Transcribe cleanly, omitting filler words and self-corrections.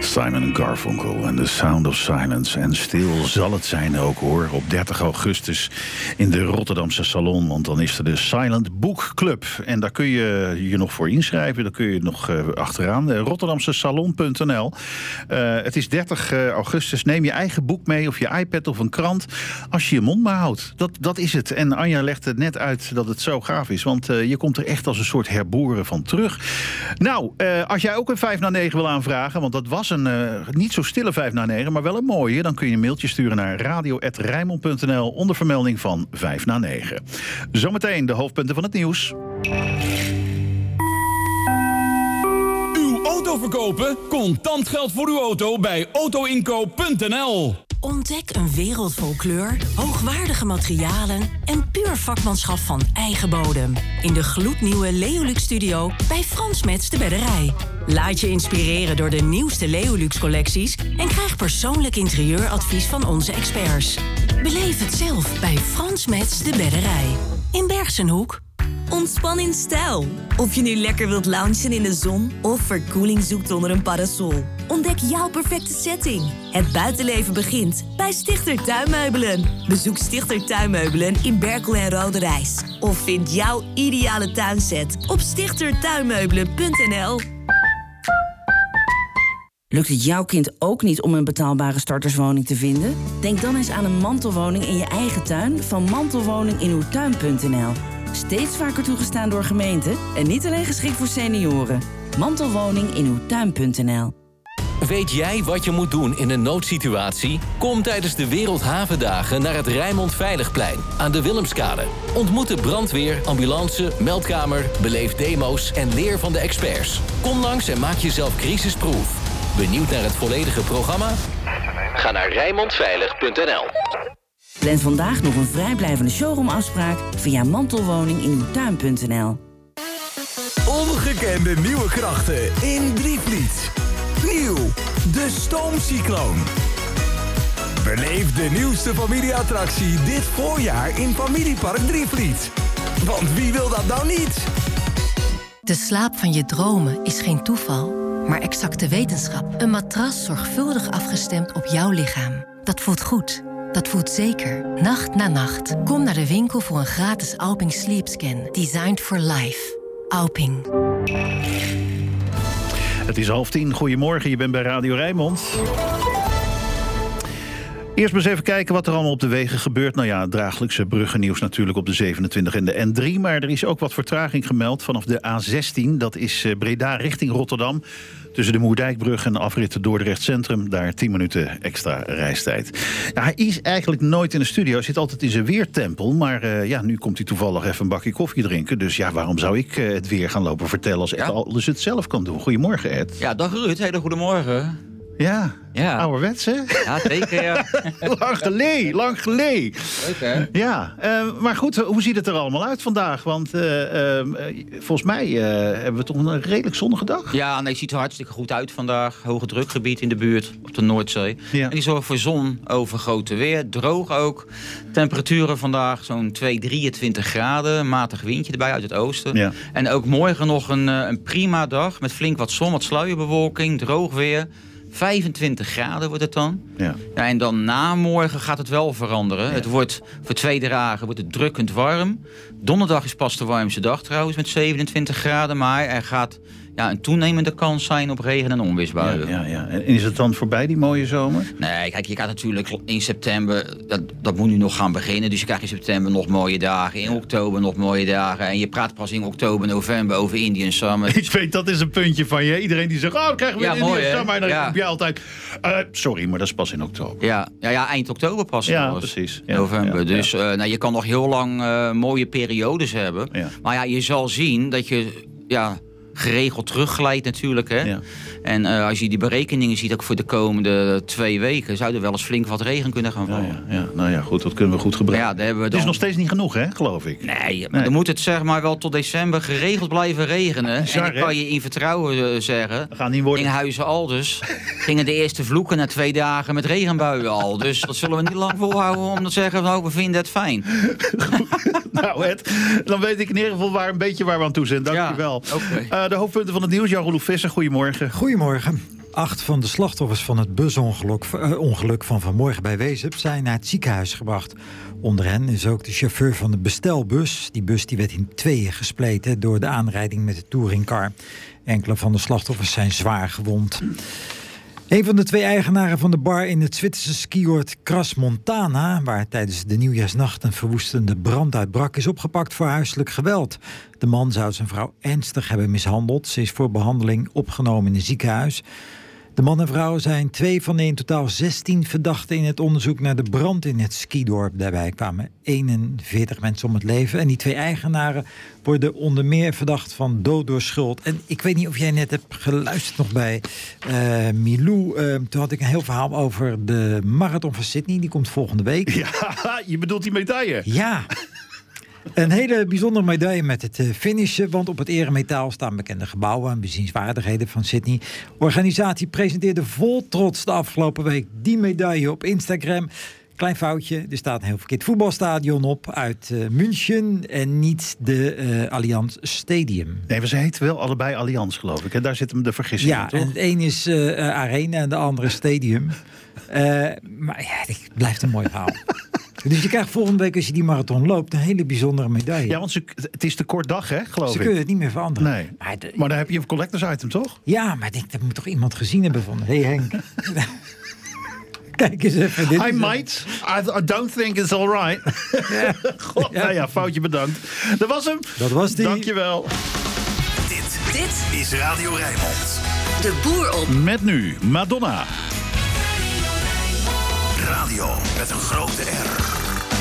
Simon & Garfunkel en The Sound of Silence. En stil zal het zijn ook, hoor, op 30 augustus in de Rotterdamse Salon. Want dan is er de Silent Book Club. En daar kun je je nog voor inschrijven. Daar kun je nog achteraan. RotterdamseSalon.nl. Het is 30 augustus. Neem je eigen boek mee of je iPad of een krant. Als je je mond maar houdt. Dat is het. En Anja legt het net uit dat het zo gaaf is. Want je komt er echt als een soort herboren van terug. Nou, als jij ook een 5 na 9 wil aanvragen, want dat was een niet zo stille 5 na 9, maar wel een mooie, dan kun je een mailtje sturen naar radio@rijnmond.nl onder vermelding van 5 na 9. Zometeen de hoofdpunten van het nieuws. Uw auto verkopen? Contant geld voor uw auto bij autoinkoop.nl. Ontdek een wereld vol kleur, hoogwaardige materialen en puur vakmanschap van eigen bodem. In de gloednieuwe Leolux Studio bij Frans Metz de Bedderij. Laat je inspireren door de nieuwste Leolux collecties en krijg persoonlijk interieuradvies van onze experts. Beleef het zelf bij Frans Metz de Bedderij. In Bergsenhoek. Ontspan in stijl. Of je nu lekker wilt loungen in de zon of verkoeling zoekt onder een parasol. Ontdek jouw perfecte setting. Het buitenleven begint bij Stichter Tuinmeubelen. Bezoek Stichter Tuinmeubelen in Berkel en Roderijs. Of vind jouw ideale tuinset op stichtertuinmeubelen.nl. Lukt het jouw kind ook niet om een betaalbare starterswoning te vinden? Denk dan eens aan een mantelwoning in je eigen tuin van mantelwoninginuwtuin.nl. Steeds vaker toegestaan door gemeenten en niet alleen geschikt voor senioren. Mantelwoninginuwtuin.nl. Weet jij wat je moet doen in een noodsituatie? Kom tijdens de Wereldhavendagen naar het Rijnmond Veiligplein aan de Willemskade. Ontmoet de brandweer, ambulance, meldkamer, beleef demo's en leer van de experts. Kom langs en maak jezelf crisisproof. Benieuwd naar het volledige programma? Ga naar rijnmondveilig.nl. Plan vandaag nog een vrijblijvende showroomafspraak via mantelwoninginuwtuin.nl. Ongekende nieuwe krachten in Drievliet. Nieuw, de Stoomcycloon. Beleef de nieuwste familieattractie dit voorjaar in Familiepark Drievliet. Want wie wil dat nou niet? De slaap van je dromen is geen toeval, maar exacte wetenschap. Een matras zorgvuldig afgestemd op jouw lichaam. Dat voelt goed. Dat voelt zeker. Nacht na nacht. Kom naar de winkel voor een gratis Alping Sleep Scan. Designed for life. Alping. Het is 9:30. Goedemorgen, je bent bij Radio Rijnmond. Eerst maar eens even kijken wat er allemaal op de wegen gebeurt. Nou ja, het dagelijkse bruggennieuws natuurlijk op de 27 en de N3. Maar er is ook wat vertraging gemeld vanaf de A16. Dat is Breda richting Rotterdam. Tussen de Moerdijkbrug en de afrit Dordrecht Centrum. Daar 10 minuten extra reistijd. Ja, hij is eigenlijk nooit in de studio. Hij zit altijd in zijn weertempel. Maar nu komt hij toevallig even een bakje koffie drinken. Dus ja, waarom zou ik het weer gaan lopen vertellen als Ed alles het zelf kan doen? Goedemorgen, Ed. Ja, dag Ruud. Hele goedemorgen. Ja, ouderwets, hè? Ja, zeker, ja. lang geleden. Leuk, hè? Ja, maar goed, hoe ziet het er allemaal uit vandaag? Want volgens mij hebben we toch een redelijk zonnige dag. Ja, nee, het ziet er hartstikke goed uit vandaag. Hoge drukgebied in de buurt, op de Noordzee. Ja. En die zorgt voor zon, overgoten weer, droog ook. Temperaturen vandaag zo'n 23 graden. Matig windje erbij uit het oosten. Ja. En ook morgen nog een prima dag met flink wat zon, wat sluierbewolking, droog weer. 25 graden wordt het dan. Ja. Ja, en dan na morgen gaat het wel veranderen. Ja. Het wordt voor 2 dagen wordt het drukkend warm. Donderdag is pas de warmste dag trouwens met 27 graden. Maar er gaat een toenemende kans zijn op regen- en onweersbuien. Ja. En is het dan voorbij, die mooie zomer? Nee, kijk, je gaat natuurlijk in september, dat moet nu nog gaan beginnen. Dus je krijgt in september nog mooie dagen. In oktober nog mooie dagen. En je praat pas in oktober, november over Indian Summer. Ik weet, dat is een puntje van je. Iedereen die zegt, dan krijgen we Indian Summer. En dan roep je altijd, sorry, maar dat is pas in oktober. Ja, eind oktober pas. Ja, precies. Ja, november. Dus je kan nog heel lang mooie periodes hebben. Ja. Maar ja, je zal zien dat je geregeld terugglijdt natuurlijk. Hè? Ja. En als je die berekeningen ziet, ook voor de komende 2 weken... zou er wel eens flink wat regen kunnen gaan vallen. Ja. Nou ja, goed, dat kunnen we goed gebruiken. Ja, hebben we Het is nog steeds niet genoeg, hè, geloof ik. Nee, dan moet het zeg maar wel tot december geregeld blijven regenen. Bizar, en dan kan je in vertrouwen zeggen... Gaan niet worden. In Huizen Aldus gingen de eerste vloeken na 2 dagen met regenbuien al. Dus dat zullen we niet lang volhouden om te zeggen... nou, we vinden het fijn. Nou, Ed, dan weet ik in ieder geval waar we aan toe zijn. Dank je wel. Okay. De hoofdpunten van het nieuws, Jan-Roelof Visser, goedemorgen. Goedemorgen. 8 van de slachtoffers van het busongeluk van vanmorgen bij Wezep zijn naar het ziekenhuis gebracht. Onder hen is ook de chauffeur van de bestelbus. Die bus die werd in tweeën gespleten door de aanrijding met de touringcar. Enkele van de slachtoffers zijn zwaar gewond. Een van de 2 eigenaren van de bar in het Zwitserse skioord Crans-Montana, waar tijdens de nieuwjaarsnacht een verwoestende brand uitbrak, is opgepakt voor huiselijk geweld. De man zou zijn vrouw ernstig hebben mishandeld. Ze is voor behandeling opgenomen in een ziekenhuis. De man en vrouw zijn 2 van de in totaal 16 verdachten in het onderzoek naar de brand in het skidorp. Daarbij kwamen 41 mensen om het leven. En die 2 eigenaren worden onder meer verdacht van dood door schuld. En ik weet niet of jij net hebt geluisterd nog bij Milou. Toen had ik een heel verhaal over de marathon van Sydney. Die komt volgende week. Ja, je bedoelt die medaille? Ja. Een hele bijzondere medaille met het finishen, want op het eremetaal staan bekende gebouwen en bezienswaardigheden van Sydney. De organisatie presenteerde vol trots de afgelopen week die medaille op Instagram. Klein foutje, er staat een heel verkeerd voetbalstadion op uit München en niet de Allianz Stadium. Nee, maar ze heten wel allebei Allianz, geloof ik. En daar zit hem de vergissing in, toch? Ja, en het een is Arena en de andere Stadium. Maar ja, het blijft een mooi verhaal. Dus je krijgt volgende week, als je die marathon loopt, een hele bijzondere medaille. Ja, want het is te kort dag, hè, geloof ik. Ze kunnen het niet meer veranderen. Nee. Maar dan heb je een collectors item, toch? Ja, maar ik denk, dat moet toch iemand gezien hebben van... Hey Henk, kijk eens even. Dit I might. I don't think it's all right. Ja. God, nou ja, foutje bedankt. Dat was hem. Dat was die. Dankjewel. Dit is Radio Rijnmond. De boer op. Met nu Madonna. Radio met een grote R.